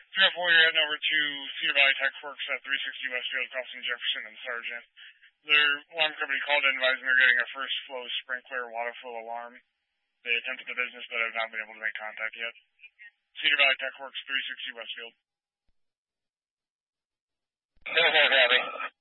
304, you're heading over to Cedar Valley Tech Works at 360 Westfield, crossing Jefferson and Sargent. Their alarm company called in advising they're getting a first flow sprinkler water flow alarm. They attempted the business but have not been able to make contact yet. Cedar Valley Tech Works, 360 Westfield. 4-4, copy.